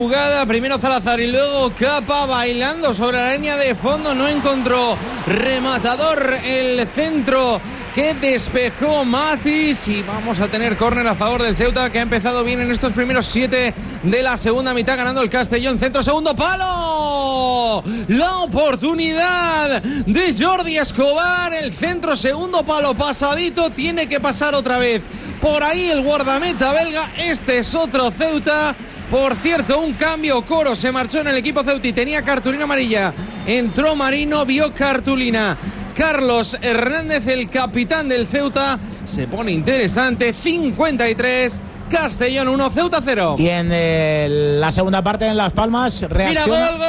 Jugada, primero Salazar y luego Capa bailando sobre la línea de fondo, no encontró rematador el centro que despejó Matis y vamos a tener córner a favor del Ceuta, que ha empezado bien en estos primeros 7 de la segunda mitad, ganando el Castellón. Centro, segundo palo, la oportunidad de Jordi Escobar, el centro, segundo palo, pasadito, tiene que pasar otra vez por ahí el guardameta belga. Este es otro Ceuta. Por cierto, un cambio, Coro se marchó en el equipo ceutí, tenía cartulina amarilla, entró Marino, vio cartulina. Carlos Hernández, el capitán del Ceuta, se pone interesante. 53, Castellón 1, Ceuta 0. Y en la segunda parte, en Las Palmas, reacciona. Mira, gol.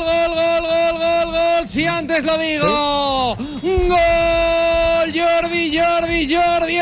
Si antes lo digo. ¿Sí? Gol, Jordi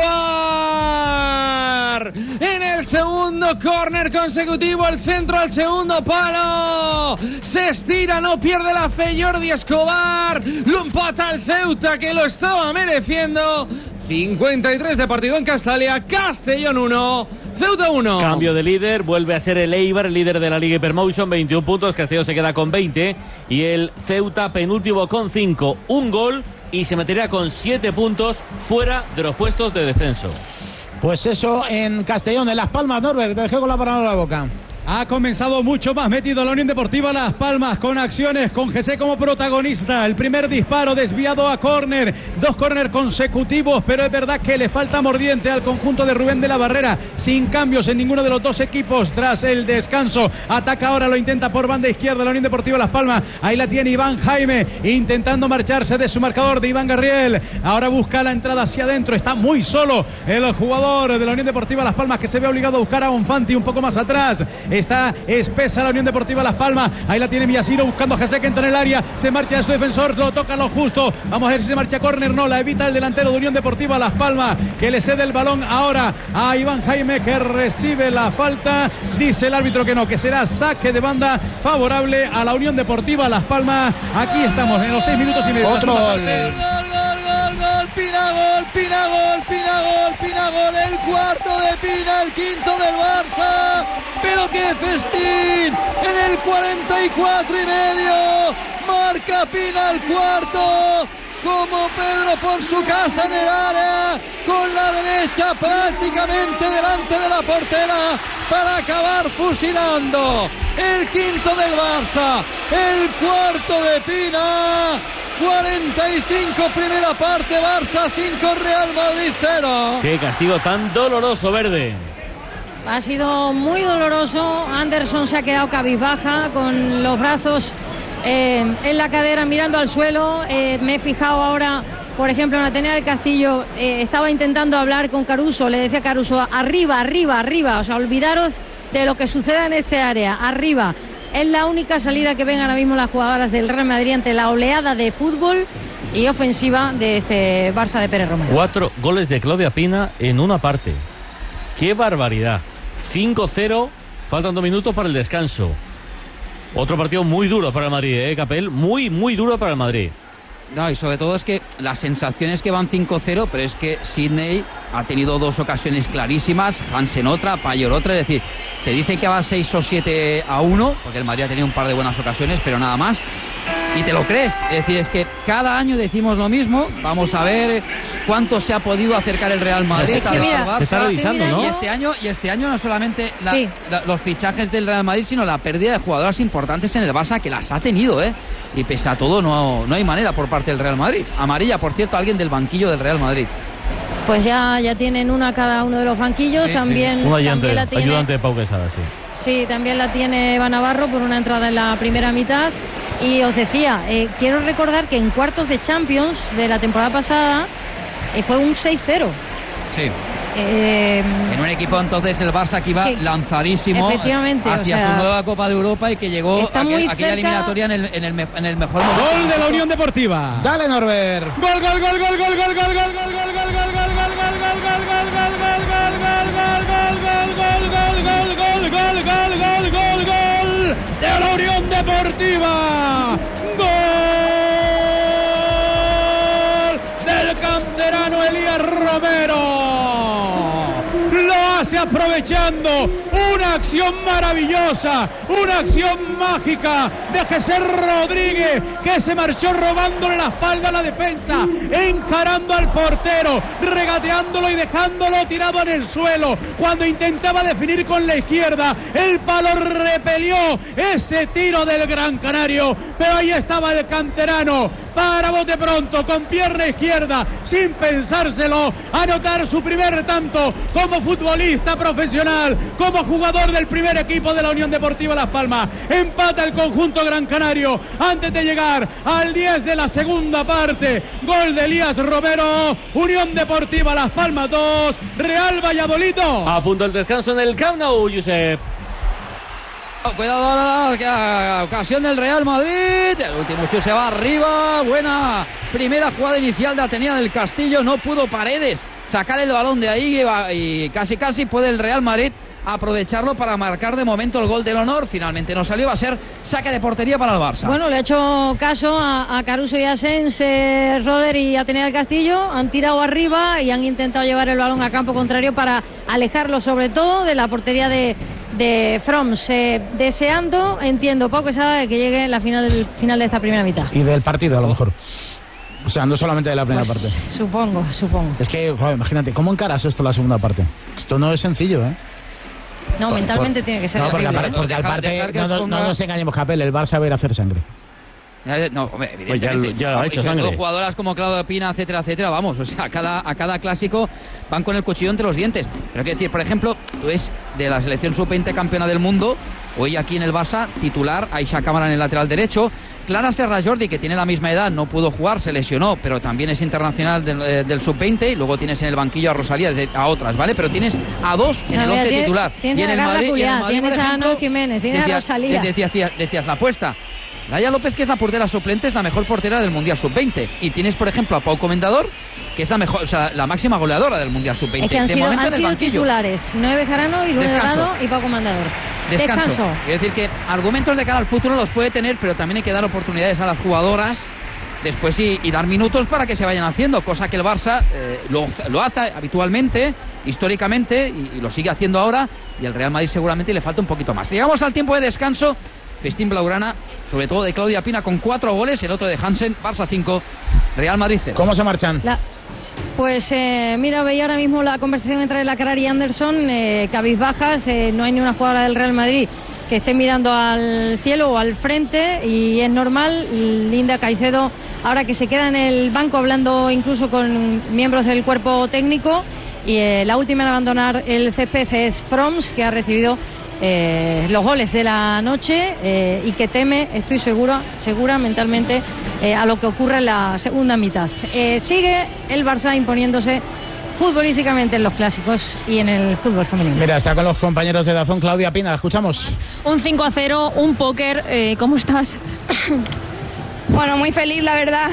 Escobar. En el segundo córner consecutivo, el centro al segundo palo. Se estira, no pierde la fe Jordi Escobar. Lo empata el Ceuta, que lo estaba mereciendo. 53 de partido en Castalia, Castellón 1, Ceuta 1. Cambio de líder, vuelve a ser el Eibar, el líder de la Liga Hypermotion, 21 puntos, Castellón se queda con 20 y el Ceuta penúltimo con 5, un gol y se metería con 7 puntos fuera de los puestos de descenso. Pues eso en Castellón, en Las Palmas. Norbert, te dejé con la palabra en la boca. Ha comenzado mucho más metido la Unión Deportiva Las Palmas, con acciones, con Jesse como protagonista. El primer disparo desviado a córner, 2 córner consecutivos, pero es verdad que le falta mordiente al conjunto de Rubén de la Barrera, sin cambios en ninguno de los dos equipos tras el descanso. Ataca ahora, lo intenta por banda izquierda la Unión Deportiva Las Palmas. Ahí la tiene Iván Jaime, intentando marcharse de su marcador de Iván Garriel. Ahora busca la entrada hacia adentro, está muy solo el jugador de la Unión Deportiva Las Palmas, que se ve obligado a buscar a Bonfanti un poco más atrás. Está espesa la Unión Deportiva Las Palmas. Ahí la tiene Villasiro buscando a Jesse, que entra en el área. Se marcha de su defensor, lo toca lo justo. Vamos a ver si se marcha córner. No, la evita el delantero de Unión Deportiva Las Palmas, que le cede el balón ahora a Iván Jaime, que recibe la falta. Dice el árbitro que no, que será saque de banda favorable a la Unión Deportiva Las Palmas. Aquí estamos en los 6 minutos y medio. Otro gol. Pinagol, el cuarto de Pina, el quinto del Barça, pero qué festín, en el 44 y medio, marca Pina el cuarto, como Pedro por su casa en el área, con la derecha prácticamente delante de la portera, para acabar fusilando el quinto del Barça, el cuarto de Pina. 45 primera parte, Barça 5, Real Madrid 0. Qué castigo tan doloroso, Verde. Ha sido muy doloroso. Anderson se ha quedado cabizbaja, con los brazos en la cadera, mirando al suelo. Me he fijado ahora, por ejemplo, en Atenea del Castillo, estaba intentando hablar con Caruso, le decía a Caruso, arriba, o sea, olvidaros de lo que suceda en este área, arriba. Es la única salida que ven ahora mismo las jugadoras del Real Madrid ante la oleada de fútbol y ofensiva de este Barça de Pérez Romero. 4 goles de Claudia Pina en una parte. ¡Qué barbaridad! 5-0, faltan 2 minutos para el descanso. Otro partido muy duro para el Madrid, Capel, muy duro para el Madrid. No, y sobre todo es que la sensación es que van 5-0, pero es que Sydney ha tenido 2 ocasiones clarísimas, Hansen otra, Payor otra, es decir, te dicen que va 6 o 7-1, porque el Madrid ha tenido un par de buenas ocasiones, pero nada más, y te lo crees. Es decir, es que cada año decimos lo mismo. Vamos a ver cuánto se ha podido acercar el Real Madrid al Barça. Se está revisando, ¿no? Y este año no solamente los fichajes del Real Madrid, sino la pérdida de jugadoras importantes en el Barça, que las ha tenido, y pese a todo no hay manera por parte del Real Madrid. Amarilla, por cierto, alguien del banquillo del Real Madrid. Pues ya tienen una cada uno de los banquillos. También la tiene, ayudante de Pau Quesada, sí. Sí, también la tiene Eva Navarro por una entrada en la primera mitad. Y os decía, quiero recordar que en cuartos de Champions de la temporada pasada fue un 6-0. Sí. En un equipo entonces el Barça que iba lanzadísimo hacia su nueva Copa de Europa y que llegó aquella eliminatoria en el mejor momento. Gol de la Unión Deportiva. Dale, Norbert. Gol de la Unión Deportiva. Gol del canterano Elías Romero. Lo hace aprovechando una acción maravillosa, una acción mágica de Jesús Rodríguez, que se marchó robándole la espalda a la defensa, encarando al portero, regateándolo y dejándolo tirado en el suelo. Cuando intentaba definir con la izquierda, el palo repelió ese tiro del Gran Canario, pero ahí estaba el canterano para bote pronto, con pierna izquierda, sin pensárselo, anotar su primer tanto como futbolista profesional, como jugador del primer equipo de la Unión Deportiva Las Palmas. Empata el conjunto gran canario antes de llegar al 10 de la segunda parte. Gol de Elías Romero. Unión Deportiva Las Palmas 2, Real Valladolid 2. A punto el descanso en el Camp Nou, Josep. Cuidado ahora, que ocasión del Real Madrid. El último chute se va arriba. Buena primera jugada inicial de Atenea del Castillo. No pudo Paredes sacar el balón de ahí y casi puede el Real Madrid aprovecharlo para marcar de momento el gol del honor. Finalmente no salió, va a ser saque de portería para el Barça. Bueno, le ha hecho caso a Caruso y a Sens, Roder y Atenea del Castillo. Han tirado arriba y han intentado llevar el balón a campo contrario para alejarlo sobre todo de la portería de Froms, deseando, entiendo, Pau Quesada, que llegue la final de esta primera mitad. Y del partido, a lo mejor. O sea, no solamente de la primera parte. Supongo. Es que, joder, imagínate, ¿cómo encaras esto la segunda parte? Esto no es sencillo, ¿eh? No, mentalmente tiene que ser. No, porque terrible, aparte, no nos engañemos, Capel, el Barça va a ir a hacer sangre. No, hombre, evidentemente. Pues ya lo ha hecho sangre. Todo jugadoras como Claudia Pina, etcétera, vamos, o sea, a cada clásico van con el cuchillo entre los dientes. Pero quiero decir, por ejemplo, tú es de la selección sub-20 campeona del mundo, hoy aquí en el Barça, titular, Aisha Cámara en el lateral derecho, Clara Serra Jordi, que tiene la misma edad, no pudo jugar, se lesionó, pero también es internacional del sub-20, y luego tienes en el banquillo a Rosalía, a otras, ¿vale? Pero tienes a dos en el 11 titular. Tienes a Madrid, tienes a Ana Jiménez, tienes a Rosalía. Decías la apuesta. Laia López, que es la portera suplente, es la mejor portera del Mundial Sub-20. Y tienes, por ejemplo, a Pau Comendador, que es la mejor, o sea, la máxima goleadora del Mundial Sub-20. Es que han sido titulares, Noé Bejarano y Lourdes Dorado y Pau Comendador. Descanso. Es decir, que argumentos de cara al futuro los puede tener, pero también hay que dar oportunidades a las jugadoras después y dar minutos para que se vayan haciendo, cosa que el Barça lo hace habitualmente, históricamente, y lo sigue haciendo ahora, y el Real Madrid seguramente le falta un poquito más. Llegamos al tiempo de descanso. Festín blaugrana, sobre todo de Claudia Pina con 4 goles, el otro de Hansen, Barça 5, Real Madrid 0. ¿Cómo se marchan? Pues mira, veía ahora mismo la conversación entre Lacarar y Anderson, cabizbajas, no hay ni una jugadora del Real Madrid que esté mirando al cielo o al frente, y es normal. Linda Caicedo, ahora que se queda en el banco hablando incluso con miembros del cuerpo técnico, y la última en abandonar el césped es Froms, que ha recibido los goles de la noche y que teme, estoy segura mentalmente, a lo que ocurre en la segunda mitad. Sigue el Barça imponiéndose futbolísticamente en los clásicos y en el fútbol femenino. Mira, está con los compañeros de Dazón, Claudia Pina, la escuchamos. Un 5-0, un póker, ¿cómo estás? Bueno, muy feliz, la verdad.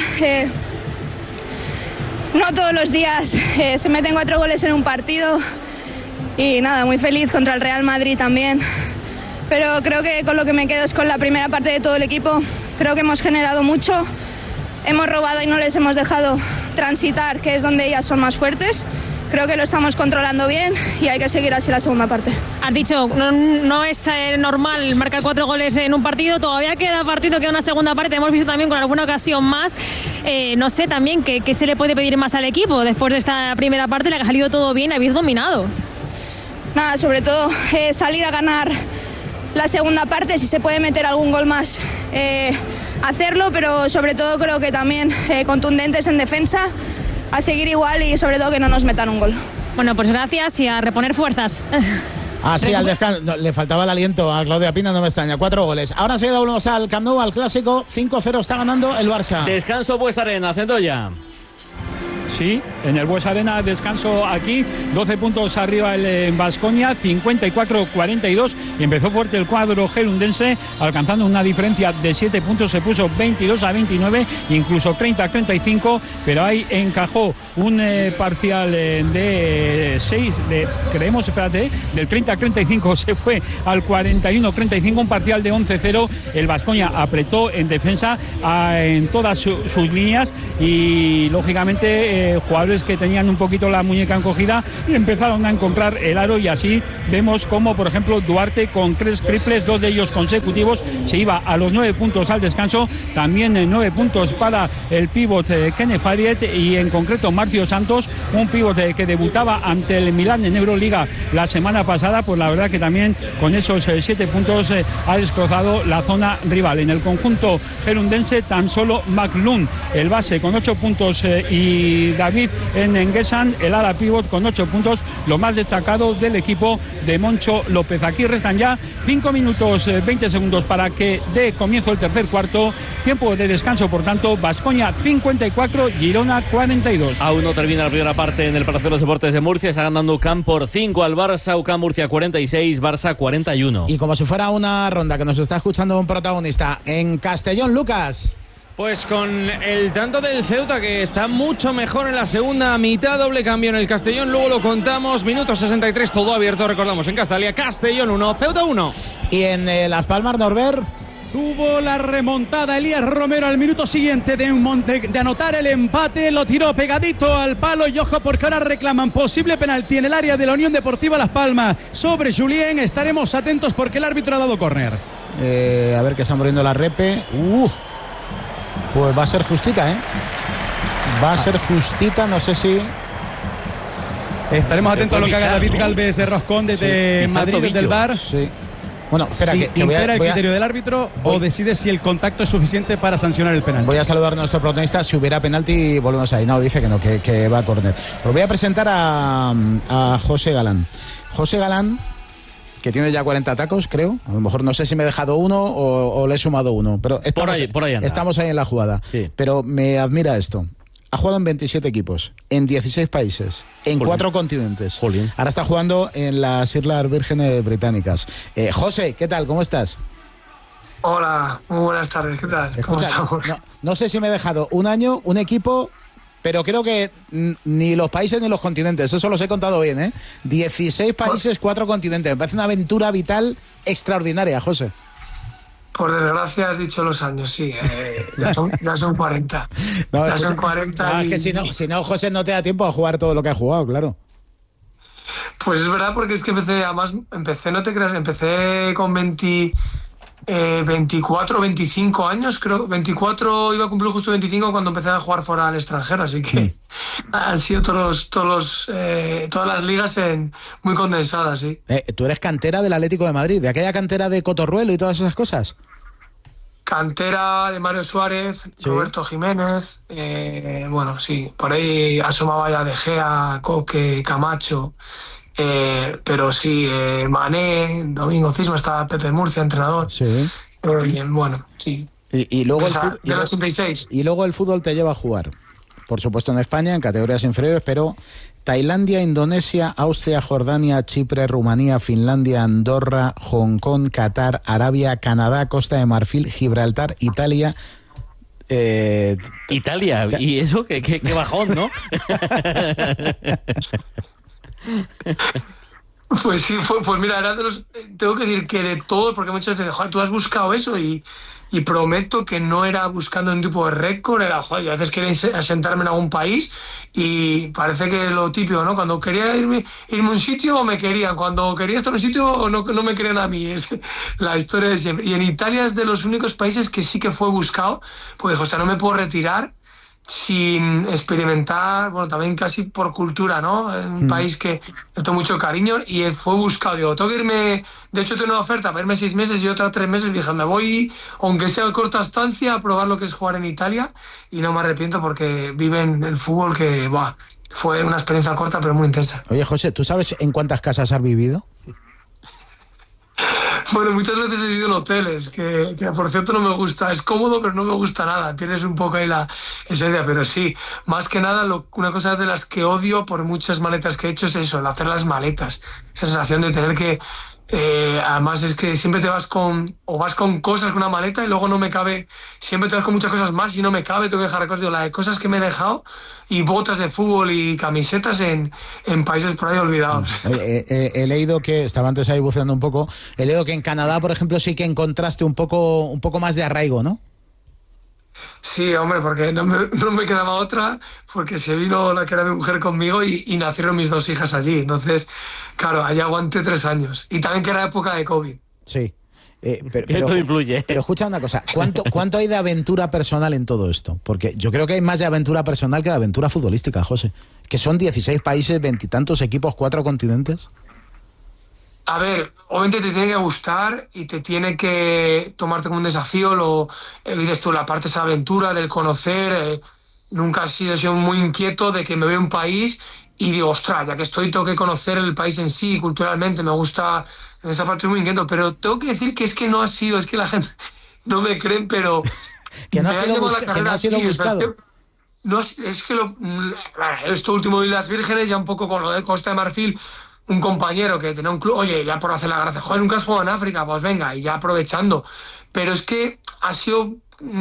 No todos los días se meten 4 goles en un partido. Y nada, muy feliz contra el Real Madrid también, pero creo que con lo que me quedo es con la primera parte de todo el equipo. Creo que hemos generado mucho, hemos robado y no les hemos dejado transitar, que es donde ellas son más fuertes. Creo que lo estamos controlando bien y hay que seguir así la segunda parte. Has dicho, no es normal marcar 4 goles en un partido, todavía queda partido, queda una segunda parte, hemos visto también con alguna ocasión más. No sé también qué se le puede pedir más al equipo después de esta primera parte, la que ha salido todo bien, habéis dominado. Nada, sobre todo salir a ganar la segunda parte, si se puede meter algún gol más, hacerlo, pero sobre todo creo que también contundentes en defensa, a seguir igual y sobre todo que no nos metan un gol. Bueno, pues gracias y a reponer fuerzas. Sí, al descanso, le faltaba el aliento a Claudia Pina, no me extraña, 4 goles. Ahora sí, volvemos al Camp Nou, al clásico, 5-0 está ganando el Barça. Descanso Bues Arena, Centolla. Sí, en el Bues Arena, descanso aquí, 12 puntos arriba el Baskonia, 54-42, y empezó fuerte el cuadro gerundense, alcanzando una diferencia de 7 puntos, se puso 22-29, incluso 30-35, pero ahí encajó un parcial de 6, del 30-35 se fue al 41-35, un parcial de 11-0, el Baskonia apretó en defensa en todas sus líneas y lógicamente jugadores que tenían un poquito la muñeca encogida y empezaron a encontrar el aro, y así vemos como, por ejemplo, Duarte con 3 triples, 2 de ellos consecutivos, se iba a los 9 puntos al descanso. También 9 puntos para el pívot Kenneth Fariet, y en concreto Marcio Santos, un pívot que debutaba ante el Milán en Euroliga la semana pasada. Pues la verdad que también con esos 7 puntos ha destrozado la zona rival. En el conjunto gerundense, tan solo McLuhan, el base, con 8 puntos, y David Enguesan, el ala pívot, con 8 puntos, lo más destacado del equipo de Moncho López. Aquí restan ya 5 minutos 20 segundos para que dé comienzo el tercer cuarto. Tiempo de descanso, por tanto, Baskonia 54, Girona 42. Aún no termina la primera parte en el Palacio de los Deportes de Murcia. Está ganando UCAM por 5 al Barça. UCAM Murcia 46, Barça 41. Y como si fuera una ronda que nos está escuchando un protagonista en Castellón, Lucas. Pues con el tanto del Ceuta, que está mucho mejor en la segunda mitad, doble cambio en el Castellón, luego lo contamos, minuto 63, todo abierto, recordamos, en Castalia, Castellón 1, Ceuta 1. Y en Las Palmas, Norbert. Tuvo la remontada Elías Romero al minuto siguiente de anotar el empate, lo tiró pegadito al palo, y ojo porque ahora reclaman posible penalti en el área de la Unión Deportiva Las Palmas sobre Julien. Estaremos atentos porque el árbitro ha dado córner. A ver, que está muriendo la repe. Pues va a ser justita, va a ser justita, no sé si... Estaremos atentos a lo que haga David Galvez Roscón desde Madrid, desde el VAR. Sí. Bueno, espera, si impera el criterio del árbitro o decide si el contacto es suficiente para sancionar el penalti. Voy a saludar a nuestro protagonista. Si hubiera penalti, volvemos ahí. No, dice que no, que va a córner. Os voy a presentar a José Galán. José Galán, que tiene ya 40 tacos, creo. A lo mejor no sé si me he dejado uno o le he sumado uno. Pero estamos ahí en la jugada. Sí. Pero me admira esto. Ha jugado en 27 equipos, en 16 países, en 4 continentes. Ahora está jugando en las Islas Vírgenes Británicas. José, ¿qué tal? ¿Cómo estás? Hola, muy buenas tardes. ¿Qué tal? Escucha, ¿cómo estamos? No sé si me he dejado un año, un equipo, pero creo que ni los países ni los continentes. Eso los he contado bien, 16 países, 4 continentes. Me parece una aventura vital extraordinaria, José. Por desgracia has dicho los años, sí, ya son 40. No, ya son 40. No, es que si no, José, no te da tiempo a jugar todo lo que has jugado, claro. Pues es verdad, porque es que empecé con 24, 25 años, creo. 24, iba a cumplir justo 25 cuando empecé a jugar fuera al extranjero, así que han sido todas las ligas muy condensadas, sí. Tú eres cantera del Atlético de Madrid, de aquella cantera de Cotorruelo y todas esas cosas. Cantera de Mario Suárez, sí. Roberto Jiménez, bueno, sí, por ahí asomaba ya De Gea, Coque, Camacho. Pero sí, Mané, Domingo Cisma, estaba Pepe Murcia, entrenador. Sí. Bien, bueno, sí. Y luego del 86. Y luego el fútbol te lleva a jugar, por supuesto en España, en categorías inferiores, pero Tailandia, Indonesia, Austria, Jordania, Chipre, Rumanía, Finlandia, Andorra, Hong Kong, Qatar, Arabia, Canadá, Costa de Marfil, Gibraltar, Italia. Italia, y eso, qué bajón, ¿no? Pues sí, pues mira, era de los, tengo que decir que de todo, porque muchas veces, joder, tú has buscado eso y prometo que no era buscando un tipo de récord, era, joder, yo a veces quería asentarme en algún país y parece que lo típico, ¿no? Cuando quería irme a un sitio me querían, cuando quería estar en un sitio no me querían a mí, es la historia de siempre. Y en Italia es de los únicos países que sí que fue buscado, porque dijo, o sea, no me puedo retirar sin experimentar, bueno, también casi por cultura, ¿no? Un país que le tengo mucho cariño y fue buscado. Digo, tengo que irme, de hecho tengo una oferta para irme 6 meses y otra 3 meses. Dije, me voy, aunque sea de corta estancia, a probar lo que es jugar en Italia y no me arrepiento porque viven el fútbol que, fue una experiencia corta pero muy intensa. Oye, José, ¿tú sabes en cuántas casas has vivido? Bueno, muchas veces he vivido en hoteles, que por cierto no me gusta, es cómodo pero no me gusta nada, tienes un poco ahí esa idea, pero sí, más que nada una cosa de las que odio por muchas maletas que he hecho es eso, el hacer las maletas, esa sensación de tener que, además es que siempre te vas con cosas con una maleta y luego no me cabe, siempre te vas con muchas cosas más y no me cabe, tengo que dejar cosas, la de cosas que me he dejado y botas de fútbol y camisetas en países por ahí olvidados. He leído que, estaba antes ahí buceando un poco, he leído que en Canadá, por ejemplo, sí que encontraste un poco más de arraigo, ¿no? Sí, hombre, porque no me quedaba otra, porque se vino la que era mi mujer conmigo y nacieron mis 2 hijas allí. Entonces, claro, allí aguanté 3 años. Y también que era época de COVID. Sí. Esto influye. Pero escucha una cosa, ¿cuánto hay de aventura personal en todo esto? Porque yo creo que hay más de aventura personal que de aventura futbolística, José. Que son 16 países, 20 y tantos equipos, 4 continentes. A ver, obviamente te tiene que gustar y te tiene que tomarte como un desafío, dices tú, la parte de esa aventura, del conocer. Nunca he sido muy inquieto de que me veo un país y digo, ostras, ya que estoy, tengo que conocer el país en sí, culturalmente, me gusta, en esa parte muy inquieto, pero tengo que decir que es que no ha sido, es que la gente no me creen, pero... que no ha sido buscado. Esto último de Islas Vírgenes, ya un poco con lo de Costa de Marfil, un compañero que tenía un club, oye, ya por hacer la gracia, joder, nunca has jugado en África, pues venga, y ya aprovechando. Pero es que ha sido,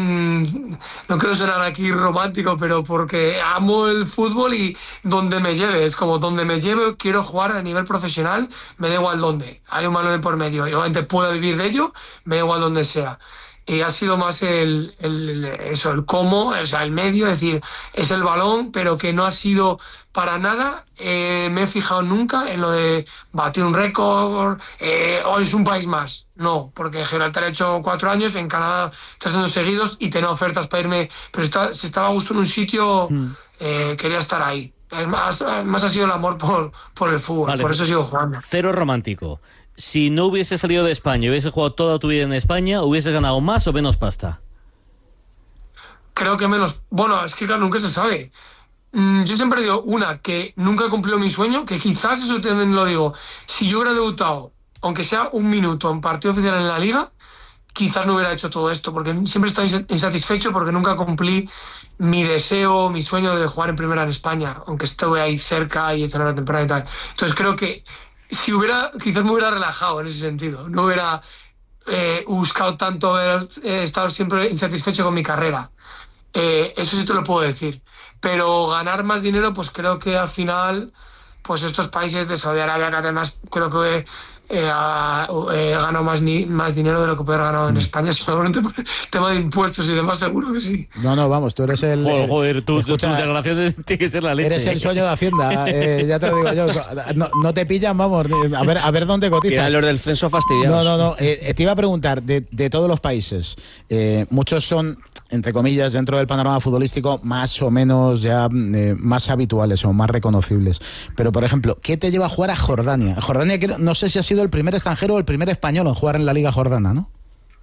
no quiero sonar aquí romántico, pero porque amo el fútbol y donde me lleve, es como donde me lleve, quiero jugar a nivel profesional, me da igual dónde, hay un balón de por medio, y obviamente puedo vivir de ello, me da igual donde sea. Y ha sido más el cómo, o sea, el medio, es decir, es el balón, pero que no ha sido para nada, me he fijado nunca en lo de batir un récord, hoy es un país más. No, porque Gibraltar ha hecho 4 años, en Canadá 3 años seguidos y tenía ofertas para irme, pero si estaba a gusto en un sitio, quería estar ahí. Más ha sido el amor por el fútbol, vale, por eso sigo jugando. Cero romántico. Si no hubiese salido de España y hubiese jugado toda tu vida en España, ¿hubieses ganado más o menos pasta? Creo que menos. Bueno, es que claro, nunca se sabe. Yo siempre digo, que nunca he cumplido mi sueño, que quizás eso también lo digo. Si yo hubiera debutado, aunque sea 1 minuto en partido oficial en la Liga, quizás no hubiera hecho todo esto, porque siempre he estado insatisfecho porque nunca cumplí mi deseo, mi sueño de jugar en primera en España, aunque estuve ahí cerca y en la temporada y tal. Entonces creo que quizás me hubiera relajado en ese sentido, no hubiera buscado tanto, estado siempre insatisfecho con mi carrera. Eso sí te lo puedo decir. Pero ganar más dinero, pues creo que al final, pues estos países de Saudi Arabia, que además creo que he ganado más dinero de lo que puedo haber ganado en España, seguramente por el tema de impuestos y demás, seguro que sí. No, vamos, tú eres el... Joder, tu declaración tiene que ser la leche. Eres el sueño de Hacienda, ya te lo digo yo. No te pillan, vamos, a ver dónde cotizas. Tiran los del censo fastidiados. No. Te iba a preguntar, de todos los países, muchos son, entre comillas, dentro del panorama futbolístico, más o menos ya más habituales o más reconocibles. Pero, por ejemplo, ¿qué te lleva a jugar a Jordania? Jordania, no sé si ha sido el primer extranjero o el primer español en jugar en la Liga Jordana, ¿no?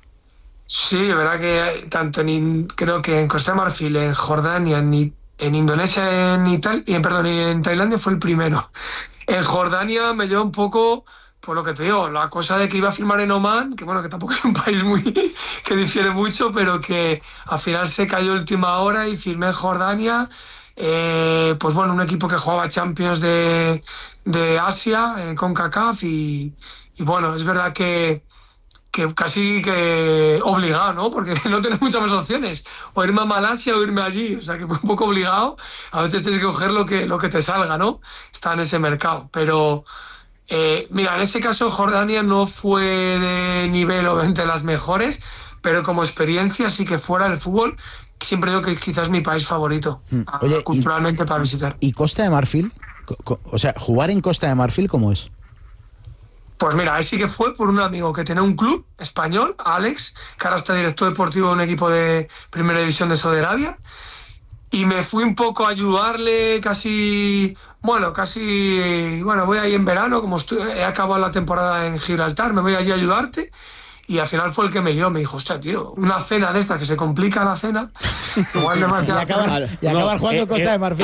Sí, es verdad que tanto creo que en Costa de Marfil, en Jordania, en Indonesia, en Tailandia fue el primero. En Jordania me lleva un poco, por lo que te digo, la cosa de que iba a firmar en Omán, que bueno, que tampoco es un país que difiere mucho, pero que al final se cayó última hora y firmé en Jordania. Pues bueno, un equipo que jugaba Champions de Asia, en CONCACAF, y bueno, es verdad que casi que obligado, ¿no? Porque no tienes muchas más opciones, o irme a Malasia o irme allí, o sea que fue un poco obligado. A veces tienes que coger lo que te salga, ¿no? Está en ese mercado, pero mira, en ese caso Jordania no fue de nivel, obviamente, las mejores, pero como experiencia sí que fuera del fútbol, siempre digo que quizás es mi país favorito. Oye, culturalmente para visitar. ¿Y Costa de Marfil? O sea, jugar en Costa de Marfil, ¿cómo es? Pues mira, ahí sí que fue por un amigo que tenía un club español, Alex, que ahora está director deportivo de un equipo de primera división de Saudi Arabia, y me fui un poco a ayudarle bueno, voy ahí en verano, como he acabado la temporada en Gibraltar, me voy allí a ayudarte. Y al final fue el que me lió, me dijo, hostia, tío, una cena de esta que se complica la cena, igual demasiado. y acabar jugando en Costa de Marfil.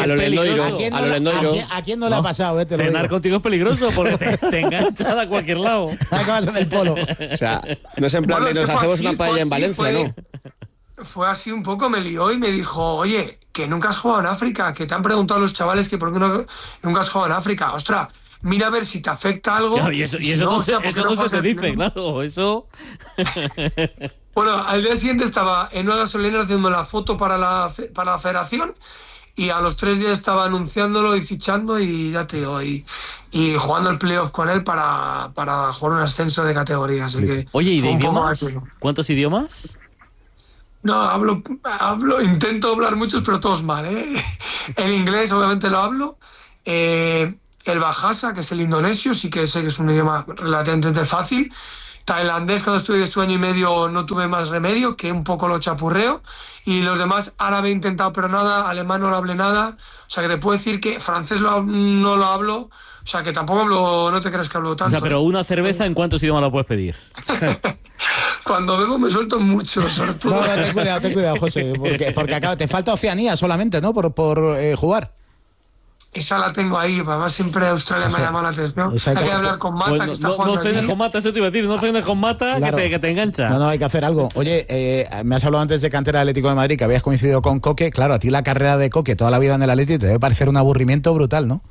¿A quién no le ha pasado? Cenar contigo es peligroso porque te enganchas a cualquier lado. Acabas en el polo. O sea, no es en plan de nos hacemos una paella en Valencia, ¿no? Fue así un poco, me lió y me dijo, oye, que nunca has jugado en África, que te han preguntado los chavales que por qué nunca has jugado en África. Ostras, mira a ver si te afecta algo. Claro, y eso no se dice, claro, eso... Bueno, al día siguiente estaba en una gasolinera haciendo la foto para la federación, y a los 3 días estaba anunciándolo y fichando, y ya te digo, y jugando el playoff con él para jugar un ascenso de categoría. Así que oye, ¿y de idiomas? ¿Cuántos idiomas? No, intento hablar muchos, pero todos mal, ¿eh? El inglés obviamente lo hablo. El Bahasa, que es el indonesio, sí que sé que es un idioma relativamente fácil. Tailandés, cuando estuve año y medio no tuve más remedio, que un poco lo chapurreo. Y los demás, árabe he intentado, pero nada, alemán no lo hablé nada. O sea que te puedo decir que francés no lo hablo. O sea que tampoco hablo, no te creas que hablo tanto. O sea, pero una cerveza, ¿en cuántos idiomas la puedes pedir? Cuando bebo me suelto mucho, sobre todo. No, ten cuidado, José, porque acá te falta Oceanía solamente, ¿no? Por jugar. Esa la tengo ahí, además siempre Australia me ha llamado la atención. Hay que hablar con Mata, pues que está jugando. No cenes con Mata, eso te iba a decir, no cenes con Mata, claro, que te engancha. No, hay que hacer algo. Oye, me has hablado antes de cantera del Atlético de Madrid, que habías coincidido con Coque. Claro, a ti la carrera de Coque toda la vida en el Atlético te debe parecer un aburrimiento brutal, ¿no?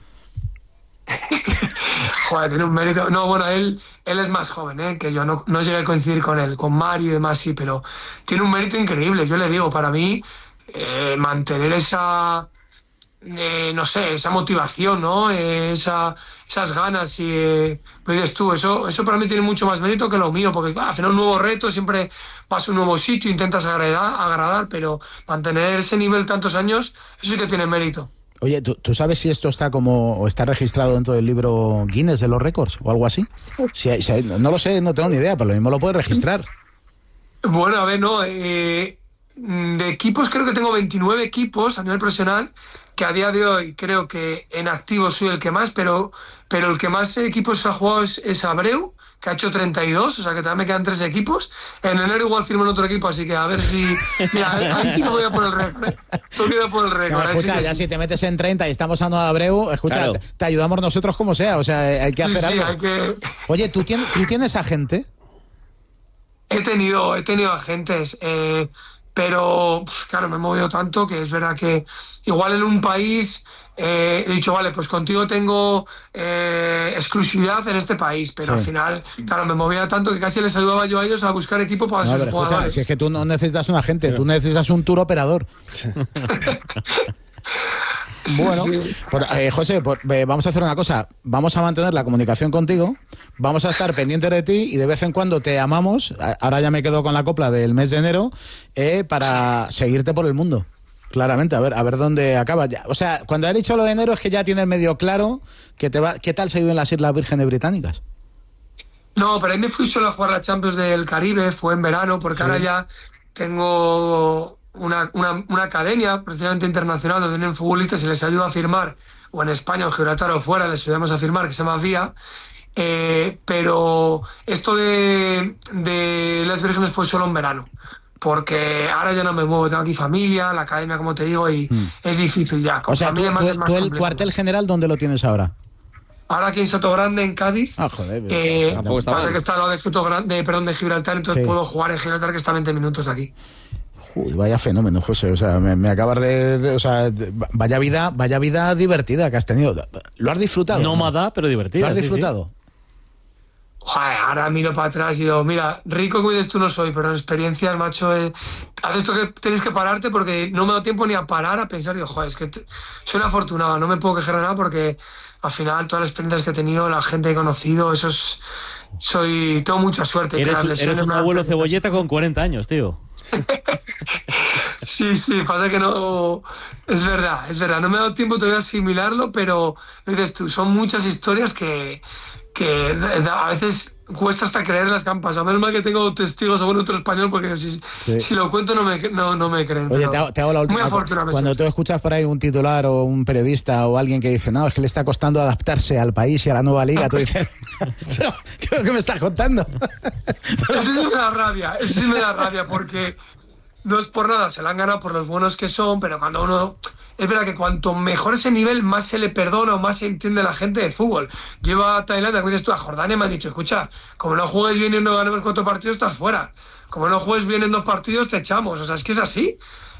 Joder, tiene un mérito. No, bueno, él es más joven, que yo no llegué a coincidir con él, con Mario y demás, sí, pero tiene un mérito increíble. Yo le digo, para mí, mantener esa... no sé, esa motivación, ¿no? Esas ganas, y lo dices tú, eso para mí tiene mucho más mérito que lo mío, porque al final un nuevo reto, siempre vas a un nuevo sitio, intentas agradar, pero mantener ese nivel tantos años, eso sí que tiene mérito. Oye, ¿tú sabes si esto está registrado dentro del libro Guinness de los récords o algo así? No lo sé, no tengo ni idea, pero lo mismo lo puedes registrar. Bueno, a ver, no, de equipos creo que tengo 29 equipos a nivel profesional, que a día de hoy creo que en activo soy el que más, pero el que más equipos ha jugado es Abreu, que ha hecho 32, o sea que todavía me quedan 3 equipos. En enero igual firmo en otro equipo, así que a ver si... Mira, ahí sí que voy a por el récord. No, escucha, ya si te metes en 30 y estamos hablando de Abreu, escucha, claro, te ayudamos nosotros como sea, o sea, hay que hacer algo. Hay que... Oye, ¿tú tienes agente? He tenido agentes, pero claro, me he movido tanto que es verdad que igual en un país he dicho, vale, pues contigo tengo exclusividad en este país, pero sí, al final, claro, me movía tanto que casi les ayudaba yo a ellos a buscar equipo para sus jugadores. Escucha, si es que tú no necesitas un agente, tú necesitas un tour operador. Bueno, sí. José, vamos a hacer una cosa. Vamos a mantener la comunicación contigo, vamos a estar pendientes de ti y de vez en cuando te llamamos. Ahora ya me quedo con la copla del mes de enero para seguirte por el mundo. Claramente, a ver dónde acaba. O sea, cuando he dicho lo de enero es que ya tienes medio claro que ¿Qué tal se vive en las Islas Vírgenes Británicas? No, pero ahí me fui solo a jugar la Champions del Caribe, fue en verano, porque ahora ya tengo una academia precisamente internacional donde vienen futbolistas y les ayuda a firmar, o en España, o en Gibraltar o fuera, les ayudamos a firmar, que se llama VIA. Pero esto de las Vírgenes fue solo en verano, porque ahora ya no me muevo, tengo aquí familia, la academia, como te digo, y es difícil ya. O sea, tú el cuartel general, ¿dónde lo tienes ahora? Ahora aquí en Sotogrande, en Cádiz. Joder. Pasa que está al lado de Gibraltar, entonces puedo jugar en Gibraltar, que está a 20 minutos de aquí. Uy, vaya fenómeno, José. O sea, me acabas o sea, vaya vida divertida que has tenido. ¿Lo has disfrutado? Nómada, pero divertida. ¿Lo has disfrutado? Sí. Joder, ahora miro para atrás y digo, mira, rico que dices tú no soy, pero en experiencia, macho, haces esto que tienes que pararte, porque no me da tiempo ni a parar a pensar. Digo, joder, es que soy un afortunado, no me puedo quejar de nada, porque al final todas las experiencias que he tenido, la gente que he conocido, tengo mucha suerte. Eres un abuelo cebolleta con 40 años, tío. Sí, pasa que no... Es verdad, no me ha dado tiempo todavía a asimilarlo, pero lo dices tú, son muchas historias que a veces cuesta hasta creer las que han pasado. Menos mal que tengo testigos o otro español, porque si lo cuento no me creen. Oye, te hago la última. Muy afortunado. Cuando tú escuchas por ahí un titular o un periodista o alguien que dice, no, es que le está costando adaptarse al país y a la nueva liga, tú dices, ¿qué me estás contando? Eso sí me da rabia, porque no es por nada, se la han ganado por los buenos que son, pero cuando uno... Es verdad que cuanto mejor ese nivel, más se le perdona o más se entiende la gente de fútbol. Lleva a Tailandia, como dices tú, a Jordania, me han dicho, escucha, como no juegues bien y no ganemos 4 partidos, estás fuera. Como no juegues bien en 2 partidos, te echamos. O sea, es que es así.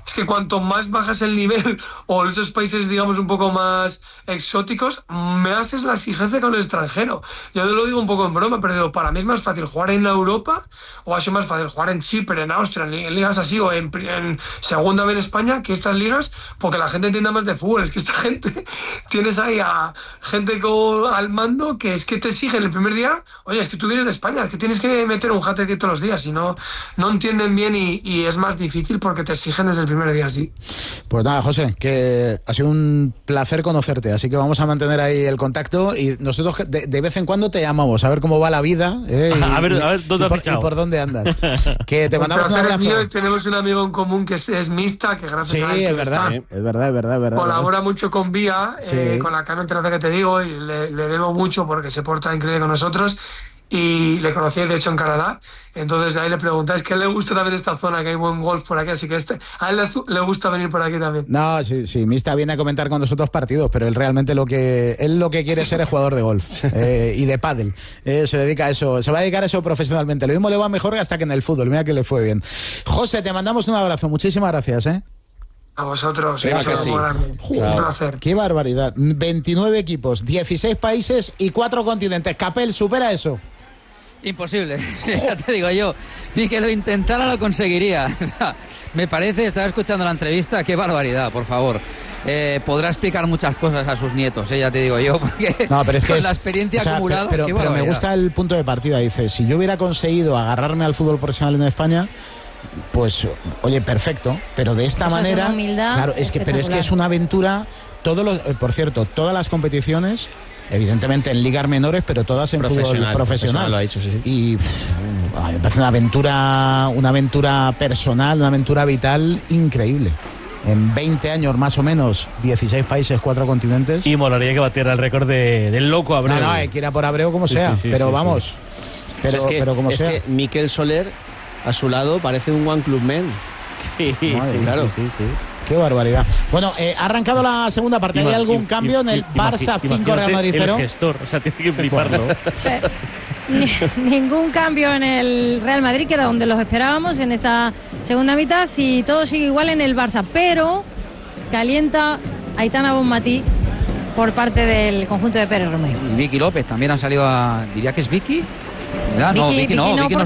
es que cuanto más bajas el nivel o esos países, digamos, un poco más exóticos, más es la exigencia con el extranjero. Yo lo digo un poco en broma, pero digo, para mí es más fácil jugar en Europa, o ha sido más fácil jugar en Chipre, en Austria, en ligas así, o en segunda vez en España, que estas ligas, porque la gente entienda más de fútbol. Es que esta gente, tienes ahí a gente al mando que es que te exigen el primer día, oye, es que tú vienes de España, es que tienes que meter un hat-trick todos los días, y no entienden bien y es más difícil porque te exigen desde el primer día, sí. Pues nada, José, que ha sido un placer conocerte, así que vamos a mantener ahí el contacto y nosotros de vez en cuando te llamamos a ver cómo va la vida, a ver dónde has fichado y por dónde andas. Que te mandamos un abrazo. Mío, tenemos un amigo en común que es mixta, que gracias a él, es verdad. Colabora mucho con Vía, con la Cano Internacional que te digo, y le debo mucho porque se porta increíble con nosotros. Y le conocí de hecho en Canadá, entonces ahí le preguntáis que a él le gusta también esta zona, que hay buen golf por aquí, así que a él le gusta venir por aquí también. No, sí, Mista viene a comentar con nosotros partidos, pero él realmente lo que quiere ser es jugador de golf y de pádel, se dedica a eso, se va a dedicar a eso profesionalmente. Lo mismo le va mejor hasta que en el fútbol, mira que le fue bien. José, te mandamos un abrazo, muchísimas gracias. A vosotros, sí. Un placer. Qué barbaridad, 29 equipos, 16 países y 4 continentes. Capel, supera eso. Imposible, ya te digo yo, ni que lo intentara lo conseguiría. O sea, me parece, estaba escuchando la entrevista, qué barbaridad, por favor. Podrá explicar muchas cosas a sus nietos, ya te digo yo, porque no, pero es que con la experiencia acumulada. Pero me gusta el punto de partida, dice, si yo hubiera conseguido agarrarme al fútbol profesional en España, pues, oye, perfecto, pero de esta manera, claro, pero es que es una aventura. Por cierto, todas las competiciones, evidentemente en ligas menores, pero todas en fútbol profesional. Lo ha dicho, sí. Y me parece una aventura personal, una aventura vital increíble. En 20 años más o menos, 16 países, 4 continentes. Y molaría que batiera el récord del loco Abreu. No, que ir a por Abreu como sea, pero vamos. Pero como sea. Es que Miquel Soler, a su lado, parece un One Club Men. Sí, claro. Sí. Qué barbaridad. Bueno, ha arrancado la segunda parte. ¿Hay algún cambio en el Barça 5 Real Madrid 0? El gestor, o sea, tiene que fliparlo. Ningún cambio en el Real Madrid, que era donde los esperábamos en esta segunda mitad, y todo sigue igual en el Barça, pero calienta Aitana Bonmatí por parte del conjunto de Pérez Romero. Y Vicky López también han salido diría que es Vicky. Vicky no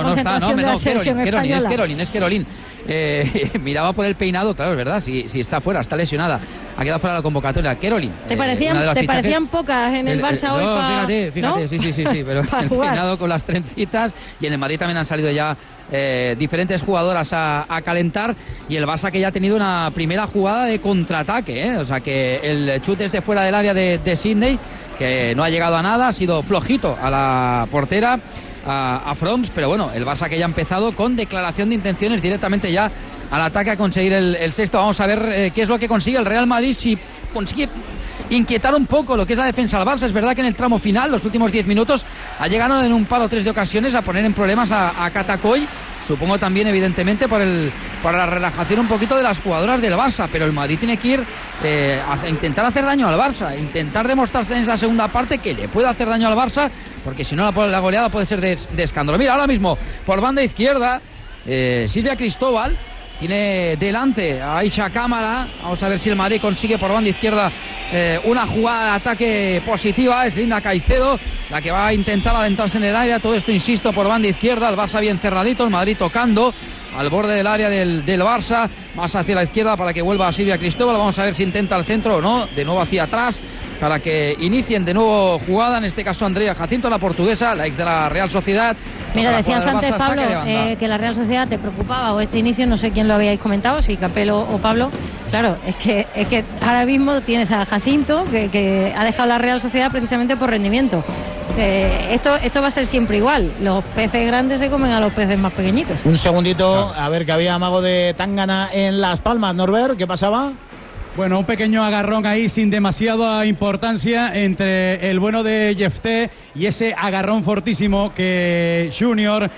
está, es Kerolín. Miraba por el peinado, claro, es verdad, si está fuera, está lesionada, ha quedado fuera de la convocatoria. Kerolín. ¿Te parecían pocas en el Barça hoy? Fíjate, ¿no? sí, pero el peinado con las trencitas, y en el Madrid también han salido ya diferentes jugadoras a calentar, y el Barça que ya ha tenido una primera jugada de contraataque, o sea que el chute es de fuera del área de Sydney, que no ha llegado a nada, ha sido flojito a la portera, a Froms, pero bueno, el Barça que ya ha empezado con declaración de intenciones directamente ya al ataque a conseguir el sexto. Vamos a ver qué es lo que consigue el Real Madrid, si consigue inquietar un poco lo que es la defensa del Barça. Es verdad que en el tramo final, los últimos 10 minutos, ha llegado en un par o tres de ocasiones a poner en problemas a Catacoy. Supongo también, evidentemente, por la relajación un poquito de las jugadoras del Barça, pero el Madrid tiene que ir a intentar hacer daño al Barça, intentar demostrarse en esa segunda parte que le puede hacer daño al Barça, porque si no la goleada puede ser de escándalo. Mira, ahora mismo, por banda izquierda, Silvia Cristóbal tiene delante a Aisha Cámara. Vamos a ver si el Madrid consigue por banda izquierda una jugada de ataque positiva. Es Linda Caicedo la que va a intentar adentrarse en el área. Todo esto, insisto, por banda izquierda. El Barça bien cerradito, el Madrid tocando al borde del área del Barça, más hacia la izquierda para que vuelva a Silvia Cristóbal. Vamos a ver si intenta el centro o no, de nuevo hacia atrás para que inicien de nuevo jugada, en este caso Andrea Jacinto, la portuguesa, la ex de la Real Sociedad. Mira, decías antes, Pablo, que la Real Sociedad te preocupaba, o este inicio, no sé quién lo habíais comentado, si Capello o Pablo. Claro, es que ahora mismo tienes a Jacinto, que ha dejado la Real Sociedad precisamente por rendimiento. Esto va a ser siempre igual. Los peces grandes se comen a los peces más pequeñitos. Un segundito, a ver, que había amago de Tangana en Las Palmas. Norbert, ¿qué pasaba? Bueno, un pequeño agarrón ahí sin demasiada importancia entre el bueno de Jefté y ese agarrón fortísimo que Junior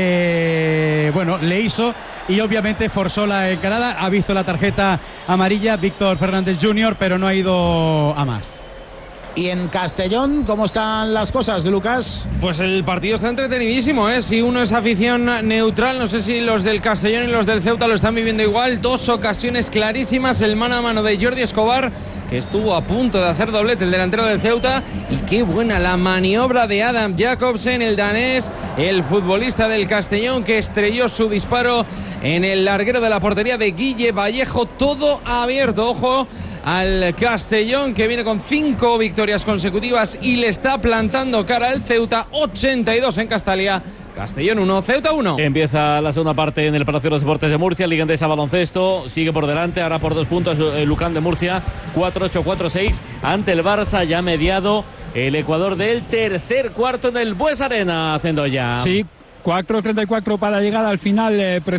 le hizo, y obviamente forzó la encarada. Ha visto la tarjeta amarilla Víctor Fernández Jr., pero no ha ido a más. Y en Castellón, ¿cómo están las cosas, Lucas? Pues el partido está entretenidísimo, ¿eh? Si uno es afición neutral, no sé si los del Castellón y los del Ceuta lo están viviendo igual. 2 ocasiones clarísimas, el mano a mano de Jordi Escobar, que estuvo a punto de hacer doblete, el delantero del Ceuta. Y qué buena la maniobra de Adam Jacobsen, el danés, el futbolista del Castellón, que estrelló su disparo en el larguero de la portería de Guille Vallejo. Todo abierto, ojo al Castellón, que viene con 5 victorias consecutivas y le está plantando cara al Ceuta. 82 en Castalia. Castellón 1, Ceuta 1. Empieza la segunda parte en el Palacio de los Deportes de Murcia. Liga Endesa Baloncesto sigue por delante, ahora por 2 puntos el Lucán de Murcia, 4-8, 4-6 ante el Barça, ya mediado el Ecuador del tercer cuarto en el Bues Arena, Cendoya. Sí, 4:34 para llegar al final.